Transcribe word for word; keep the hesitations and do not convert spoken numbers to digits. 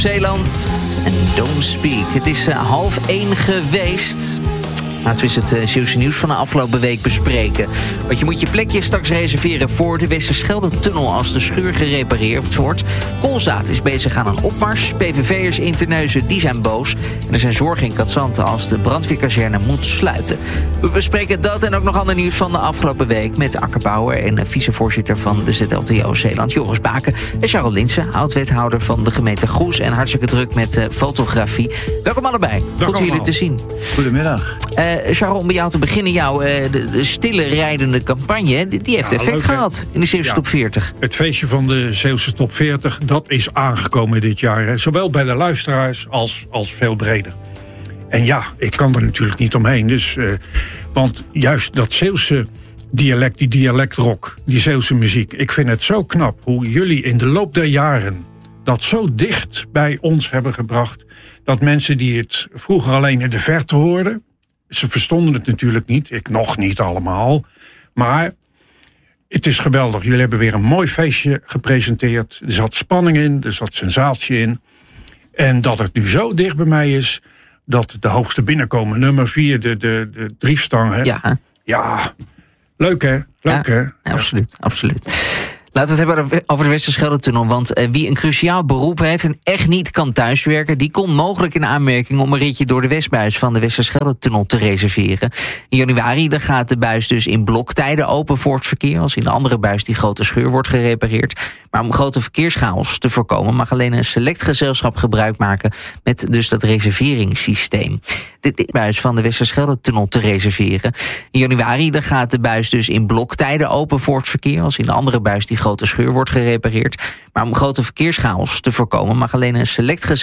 Zeeland en Don't Speak. Het is uh, half één geweest. Laten we eens het uh, Zeeuwse nieuws van de afgelopen week bespreken. Want je moet je plekje straks reserveren voor de Westerschelde-tunnel als de scheur gerepareerd wordt. Koolzaad is bezig aan een opmars. P V V'ers in Terneuzen, die zijn boos. En er zijn zorgen in Katzand als de brandweerkazerne moet sluiten. We bespreken dat en ook nog ander nieuws van de afgelopen week met akkerbouwer en vicevoorzitter van de Z L T O Zeeland, Joris Baken. En Charles Linssen, oud-wethouder van de gemeente Goes en hartstikke druk met uh, fotografie. Welkom allebei. Dag Goed jullie te zien. Goedemiddag. Uh, Charles, om bij jou te beginnen, jouw uh, de, de stille rijdende campagne, die, die heeft ja, effect leuk, gehad in de Zeeuwse ja. top veertig. Het feestje van de Zeeuwse top veertig, dat is aangekomen dit jaar. Hè. Zowel bij de luisteraars als, als veel breder. En ja, ik kan er natuurlijk niet omheen. Dus, uh, want juist dat Zeeuwse dialect, die dialectrock, die Zeeuwse muziek, ik vind het zo knap hoe jullie in de loop der jaren dat zo dicht bij ons hebben gebracht, dat mensen die het vroeger alleen in de verte hoorden, ze verstonden het natuurlijk niet, ik nog niet allemaal, maar het is geweldig. Jullie hebben weer een mooi feestje gepresenteerd. Er zat spanning in, er zat sensatie in. En dat het nu zo dicht bij mij is, dat de hoogste binnenkomen, nummer vier, de, de, de driefstang, hè? Ja. Ja, leuk hè? Leuk ja, hè? Absoluut, ja. absoluut. Laten we het hebben over de Westerschelde-tunnel. Want uh, wie een cruciaal beroep heeft en echt niet kan thuiswerken, die komt mogelijk in aanmerking om een ritje door de Westbuis van de Westerschelde-tunnel te reserveren. In januari dan gaat de buis dus in bloktijden open voor het verkeer, als in de andere buis die grote scheur wordt gerepareerd. Maar om grote verkeerschaos te voorkomen mag alleen een select gezelschap gebruik maken met dus dat reserveringssysteem. De buis van de Westerschelde-tunnel te reserveren. In januari dan gaat de buis dus in bloktijden open voor het verkeer, als in de andere buis die grote scheur wordt gerepareerd. Maar om grote verkeerschaos te voorkomen mag alleen een select gezelschap